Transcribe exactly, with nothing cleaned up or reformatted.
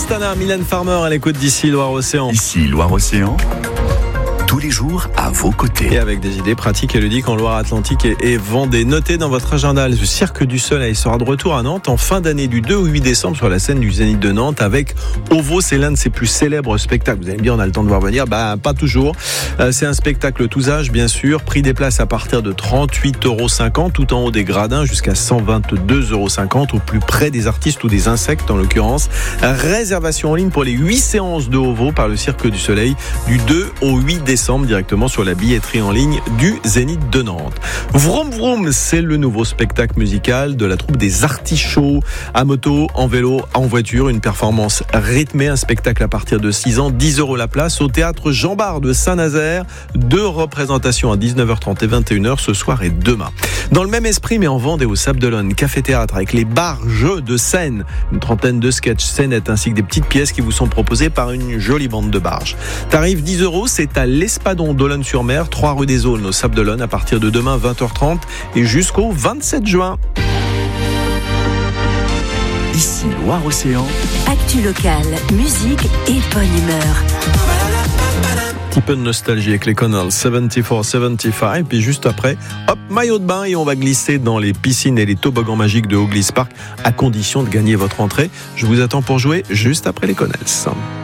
Astana, Mylène Farmer à l'écoute d'ici Loire-Océan. Ici Loire-Océan, tous les jours à vos côtés. Et avec des idées pratiques et ludiques en Loire-Atlantique et, et Vendée. Notez dans votre agenda, le Cirque du Soleil sera de retour à Nantes en fin d'année du deux au huit décembre sur la scène du Zénith de Nantes avec Ovo. C'est l'un de ses plus célèbres spectacles. Vous allez me dire, on a le temps de voir venir. Bah, pas toujours. Euh, c'est un spectacle tous âges, bien sûr. Prix des places à partir de trente-huit euros cinquante, tout en haut des gradins, jusqu'à cent vingt-deux euros cinquante, au plus près des artistes ou des insectes, en l'occurrence. Réservation en ligne pour les huit séances de Ovo par le Cirque du Soleil du deux au huit décembre, directement sur la billetterie en ligne du Zénith de Nantes. Vroom Vroom, c'est le nouveau spectacle musical de la troupe des Artichauts. À moto, en vélo, en voiture, une performance rythmée, un spectacle à partir de six ans, dix euros la place au théâtre Jean Bart de Saint-Nazaire. Deux représentations à dix-neuf heures trente et vingt et une heures ce soir et demain. Dans le même esprit, mais en Vendée au Sable d'Olonne, café-théâtre avec les barges de scène, une trentaine de sketchs, scénettes ainsi que des petites pièces qui vous sont proposées par une jolie bande de barges. Tarif dix euros, c'est à l'Espadon d'Olonne-sur-Mer, trois rue des Aulnes au Sable d'Olonne à partir de demain vingt heures trente et jusqu'au vingt-sept juin. Ici Loire-Océan, actu locale, musique et bonne humeur. Un petit peu de nostalgie avec les Connells, soixante-quatre soixante-quinze, puis juste après, hop, maillot de bain et on va glisser dans les piscines et les toboggans magiques de Hooglis Park à condition de gagner votre entrée. Je vous attends pour jouer juste après les Connells.